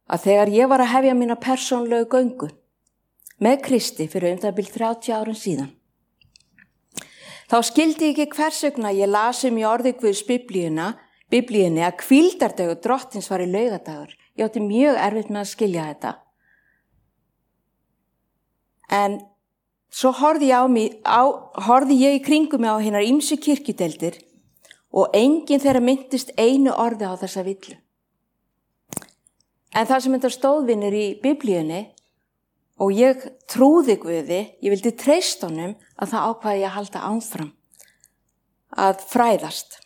að þegar ég var að hefja mína persónlegu göngu með Kristi fyrir það bil 30 árum síðan, þá skildi ég ekki hvers vegna ég las í orði Guðs biblíunni að hvíldardagur Drottins var í laugadagur. Ég átti mjög erfitt með að skilja þetta. En svo horfði ég í kringum mig á hinar ýmsu kirkjudeildir og enginn þeirra minntist einu orði á þessa villu. En það sem þetta stóðvinir í biblíunni og ég trúði Guði, ég vildi treysta honum, að það ákvaði ég að halda áfram að fræðast.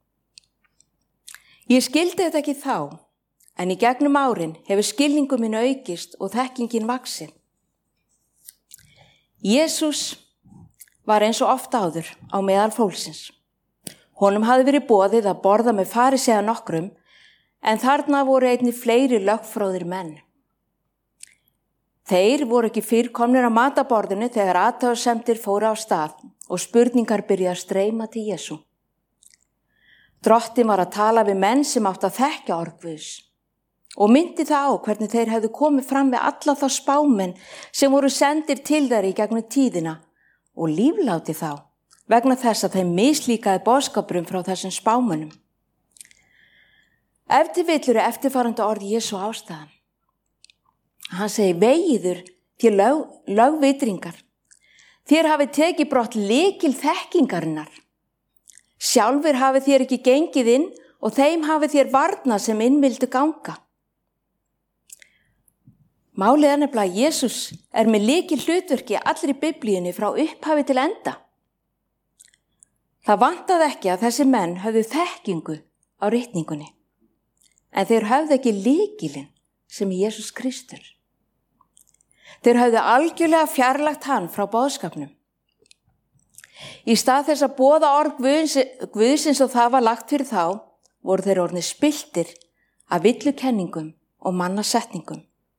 Ég skildi þetta ekki þá, en í gegnum árin hefur skilningu minn aukist og þekkingin vaxið. Jesús var eins og oft áður á meðal fólksins. Honum hafði verið boðið að borða með farisea nokkrum, en þarna voru einnig fleiri lögfróðir menn. Þeir voru ekki fyrr komnir að mataborðinu þegar athugasemdir fóru á stað og spurningar byrjaði að streyma til Jesú. Drottinn var að tala við menn sem áttu að þekkja orð Guðs og myndi það á hvernig þeir hefðu komið fram við alla þá spámenn sem voru sendir til þeirra í gegnum tíðina og lífláti þá vegna þess að þeim mislíkaði boðskapurum frá þessum spámönnum. Ef til vill eru eftirfarandi orð Jesú ástæðan. Hann segir, vegiður til lögvitringar. Þér hafið tekið brott lykil þekkingarinnar. Sjálfur hafið þér ekki gengið inn og þeim hafið þér varnað sem inn vildu ganga. Málið er nefnilega að Jesús er með lykil hlutverki allri biblíunni frá upphafi til enda. Það vantaði ekki að þessi menn höfðu þekkingu á ritningunni, en þeir höfðu ekki lykilinn sem Jesús Kristur. Þeir höfðu algjörlega fjarlægt hann frá boðskapnum. Í stað þess að boða orð Guðsins og það var lagt fyrir þá, voru þeir orðnir spilltir af villukenningum og mannasetningum.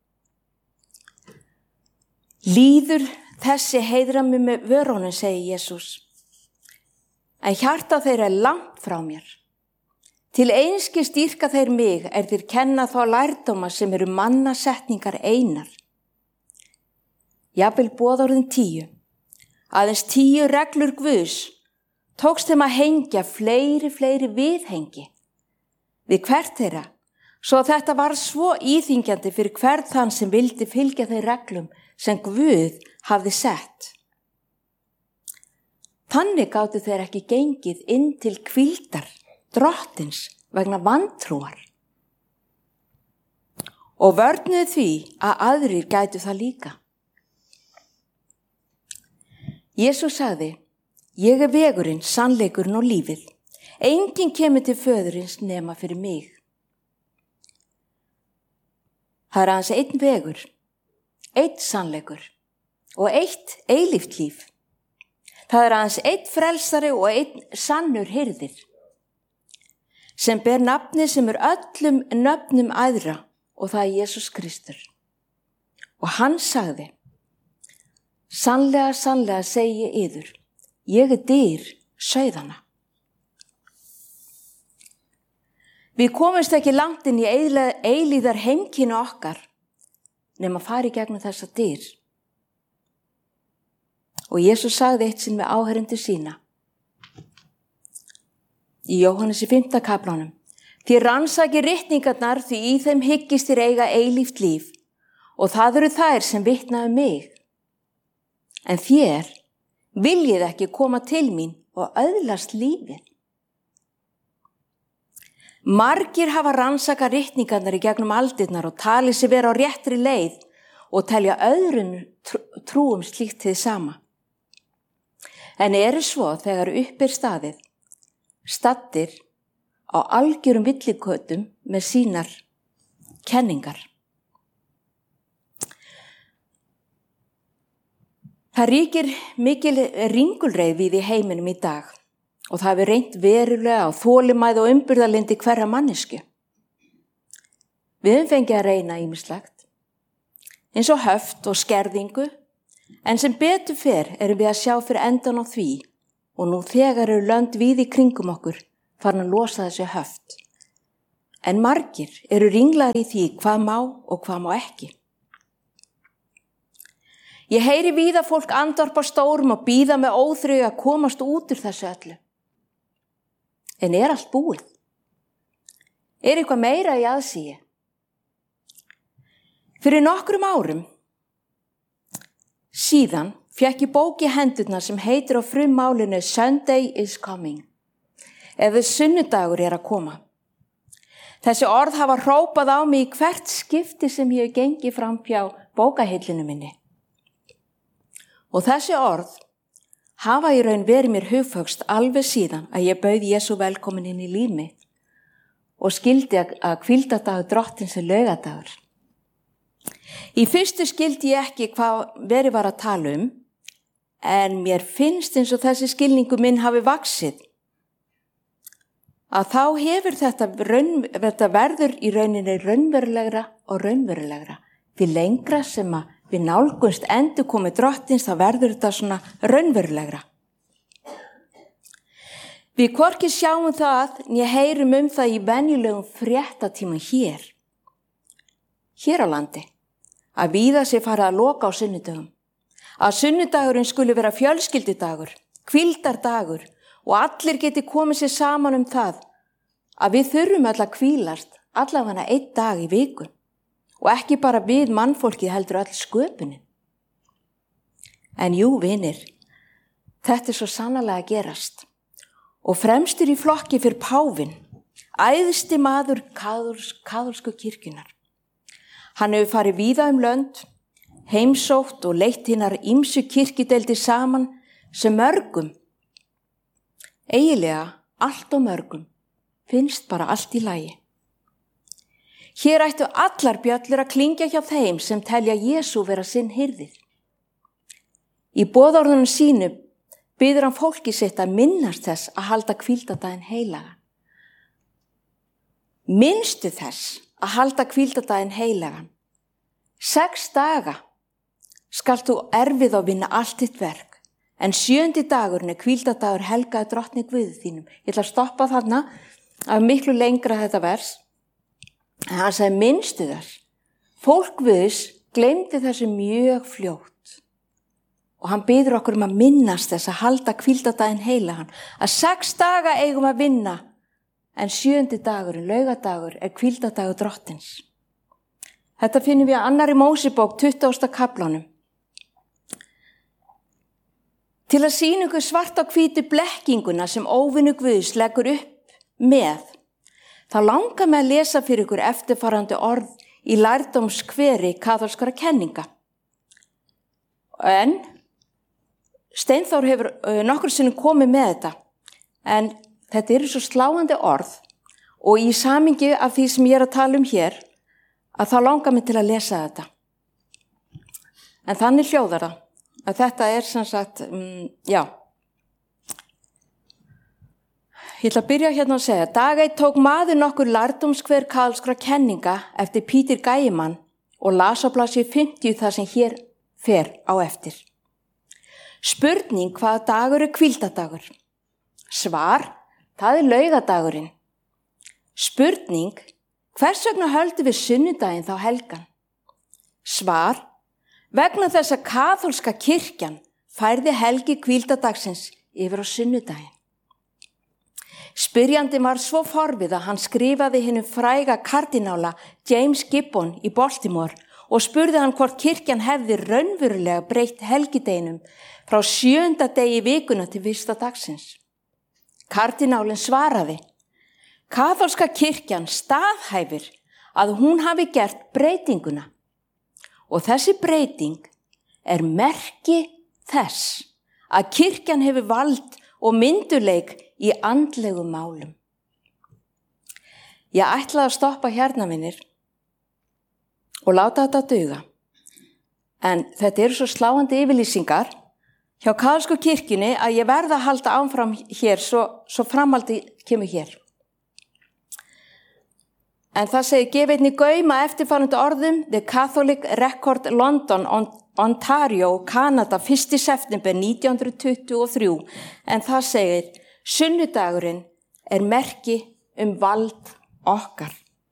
Líður þessi heiðra mig með vörunum, segir Jesús, en hjarta þeirra er langt frá mér. Til einskis dýrka þeir mig þeir kenna þá lærdóma sem eru mannasetningar einar. Jafnvel boðorðin 10, aðeins 10 reglur Guðs, tókst þeim að hengja fleiri viðhengi við hvert þeirra, svo að þetta var svo íþyngjandi fyrir hvern þann sem vildi fylgja þeir reglum sem Guð hafði sett. Þannig gátu þeir ekki gengið inn til hvíldar Drottins vegna vantrúar. Og vörnuðu því að aðrir gætu það líka. Jesús sagði, ég er vegurinn, sannleikurinn og lífið. Enginn kemur til föðurins nema fyrir mig. Það er aðeins einn vegur, einn sannleikur og eitt eilíft líf. Það er aðeins einn frelsari og einn sannur hirðir, sem ber nafni sem er öllum nöfnum æðra, og það er Jesús Kristur. Og hann sagði, sannlega, sannlega segi ég yður, ég er dyr sauðanna. Við komumst ekki langt inn í eilíðar heimkynni okkar nema að fara í gegnum þessa dyr. Og Jesús sagði eitt sinn við áheyrendur sína í Jóhannesi 5. kaflanum, þér rannsakið ritningarnar því í þeim hyggist þér eiga eilíft líf og það eru þær sem vitna mig. En þér viljið ekki koma til mín og öðlast lífið. Margir hafa rannsakað ritningarnar í gegnum aldirnar og talið sig vera á réttri leið og telja öðrum trúum slíkt hið sama. En eru svo þegar upp er staðið, staddir á algjörum villikötum með sínar kenningar. Það ríkir mikil ringulreið við í heiminum í dag og það hefur reynt verulega á þolinmæði og umburðarlyndi hverra manneskju. Við höfum fengið að reyna ýmislegt, eins og höft og skerðingu, en sem betur fer erum við að sjá fyrir endan á því og nú þegar eru lönd víð í kringum okkur farin að losa þessi höft. en margir eru ringlar í því hvað má og hvað má ekki. Ég heyri víða fólk andvarpa stórum og bíða með óþreyju að komast út úr þessu öllu. En allt búið? Eitthvað meira í aðsigi? Fyrir nokkrum árum síðan fékk ég bók í hendurnar sem heitir á frummálinu Sunday is coming, eða sunnudagur að koma. Þessi orð hafa hrópað á mig í hvert skipti sem ég hef gengið fram hjá bókahillinu minni. Og þessi orð hafa í raun verið mér hugföxt alveg síðan að ég bauð Jesú velkomin inn í líf mitt og skildi að hvíldardagur drottins laugadagur. Í fyrstu skildi ég ekki hvað verið var að tala en mér finnst eins og þessi skilningu minn hafi vaxið. Að þá hefur þetta verður í rauninni raunverulegra og raunverulegra. Því lengra sem við nálgumst endurkomu drottins, þá verður þetta svona raunverulegra. Við hvorki sjáum það, né heyrum það í venjulegum fréttatímum hér á landi, að víða sé farið að loka á sunnudögum. Að sunnudagurinn skuli vera fjölskyldudagur, hvíldardagur og allir geti komið sér saman það að við þurfum öll að hvílast allavega einn dag í viku. Og ekki bara við mannfólkið heldur öll sköpunin. En jú, vinir, þetta svo sannarlega að gerast. Og fremstur í flokki fyrir páfinn, æðsti maður kaþólsku kirkjunnar. Hann hefur farið víða lönd, heimsótt og leitt hinar ýmsu kirkjudeildir saman sem mörgum, eiginlega allt og mörgum, finnst bara allt í lagi. Hér ættu allar bjöllur að klingja hjá þeim sem telja Jesú vera sinn hirðir. Í boðorðunum sínu biður hann fólki sitt að minnast þess að halda hvíldardaginn heilagan. Minnstu þess að halda hvíldardaginn heilagan. 6 daga skalt þú erfið og vinna allt þitt verk, en 7. dagurinn hvíldardagur helgaði drottni Guði þínum. Ég ætla að stoppa þarna af miklu lengra þetta vers. En hann sagði minnstu þess. Fólk Guðs gleymdi þessu mjög fljótt. Og hann biður okkur að minnast þess að halda hvíldardaginn heilagan. Að 6 daga eigum að vinna, en 7. dagurinn, laugadagur, hvíldardagur drottins. Þetta finnum við í 2. Mósebók 20. kaflanum. Til að sýna ykkur svart á hvítu blekkinguna sem óvinur Guðs leggur upp með, þá langar mig að lesa fyrir ykkur eftirfarandi orð í lærdómskveri kaþólskra kenninga. En Steinþór hefur nokkur sinnum komið með þetta, en þetta eru svo sláandi orð og í samhengi af því sem ég að tala hér, að þá langar mig til að lesa þetta. En þannig hljóðar það, að þetta sem sagt, Ég ætla að byrja hérna að segja, dag 1 tók maður nokkur lærdómskver kaþólskra kenninga eftir Peter Gæimann og las á blaðsíðu 50 það sem hér fer á eftir. Spurning, hvaða dagur hvíldardagur? Svar, það laugadagurinn. Spurning, hvers vegna höldum við sunnudaginn þá helgan? Svar, vegna þess að kaþólska kirkjan færði helgi hvíldardagsins yfir á sunnudaginn. Spyrjandi var svo forvið að hann skrifaði hinum fræga kardinála James Gibbon í Baltimore og spurði hann hvort kirkjan hefði raunverulega breytt helgideginum frá 7. degi vikuna til 1. dagsins. Kardinálinn svaraði, kaþólska kirkjan staðhæfir að hún hafi gert breytinguna og þessi breyting merki þess að kirkjan hefur vald og myndugleik í andlegum málum. Ég ætlaði að stoppa hérna vinir og láta þetta duga. En þetta eru svo sláandi yfirlýsingar hjá kaþólsku kirkjunni að ég verð að halda áfram hér svo framhaldi kemur hér. En það segir, gef einnig gauma eftirfarandi orðum The Catholic Record London, Ontario, Kanada, 1. september 1923. En það segir, sunnudagurinn merki vald okkar.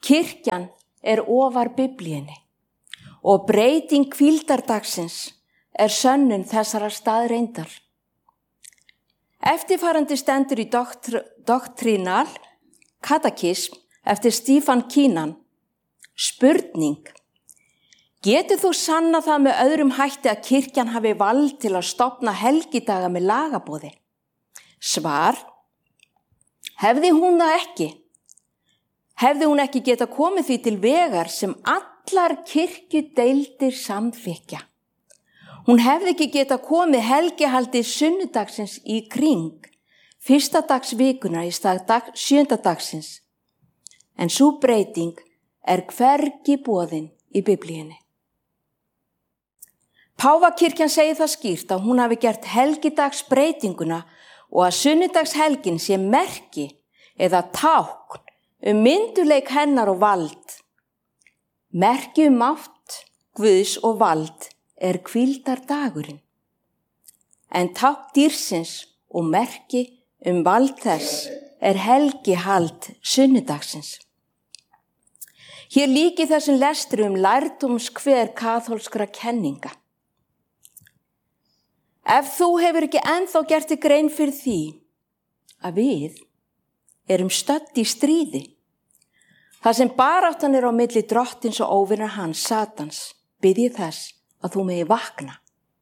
Kirkjan ofar Biblíunni og breyting hvíldardagsins sönnun þessara staðreyndar. Eftirfarandi stendur í Doctrinal Catechism eftir Stephen Keenan. Spurning: getur þú sannað það með öðrum hætti að kirkjan hafi vald til að stofna helgidaga með lagaboði? Svar: hefði hún það ekki? Hefði hún ekki geta komið því til vegar sem allar kirkjudeildir samþykkja? Hún hefði ekki geta komið helgihaldi sunnudagsins í kring, fyrsta dags vikuna í stað 7. dagsins. En sú breyting hvergi boðin í Biblíunni. Páfakirkjan segir það skýrt að hún hafi gert helgidagsbreytinguna og að sunnudagshelgin sé merki eða tákn myndugleik hennar og vald. Merki mátt Guðs og vald hvíldardagurinn. En tákn dýrsins og merki vald þess helgihald sunnudagsins. Hér líki þessum lestri lærdómskver kaþólskra kenninga. Ef þú hefur ekki ennþá gert þér grein fyrir því að við erum stödd í stríði, þar sem baráttan á milli drottins og óvinar hans, Satans, bið ég þess að þú megi vakna.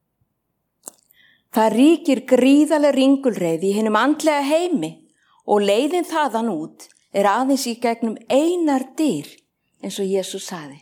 Það ríkir gríðarleg ringulreið í hinum andlega heimi og leiðin þaðan út aðeins í gegnum einar dyr, eins og Jesús sagði.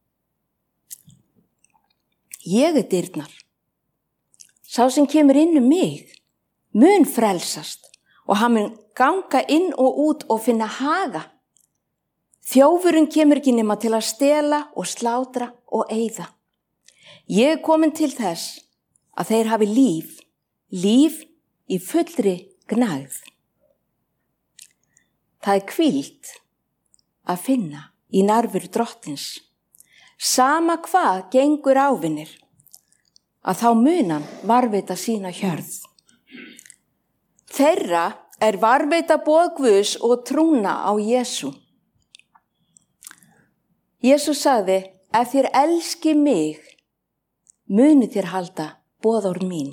Ég dyrnar. Sá sem kemur inn mig mun frelsast og hann mun ganga inn og út og finna haga. Þjófurinn kemur ekki nema til að stela og slátra og eyða. Ég komin til þess að þeir hafi líf í fullri gnægð. Það hvíld að finna í nærveru drottins. Sama hvað gengur ávinnir, að þá munan varveita sína hjörð. Þeirra varveita boð Guðs og trúna á Jesú. Jesús sagði: ef þér elski mig, muni þér halda boðorð mín.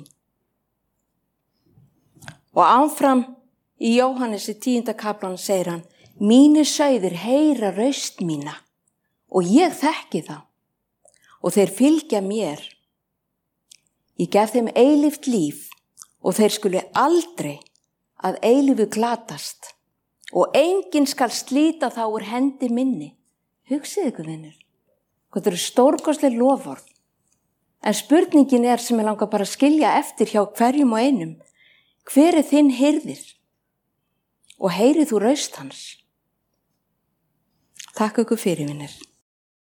Og áfram í Jóhannesi 10. kaflanum segir hann: mínir sauðir heyra raust mína og ég þekki þá og þeir fylgja mér. Ég gef þeim eilíft líf og þeir skuli aldrei að eilífu glatast og enginn skal slíta þá úr hendi minni. Hugsið ykkur, vinur, hvað eru stórkostleg loforð. En spurningin sem ég langar bara að skilja eftir hjá hverjum og einum: hver þinn hirðir? Og heyrið þú raust hans? Takk ykkur fyrir, vinur.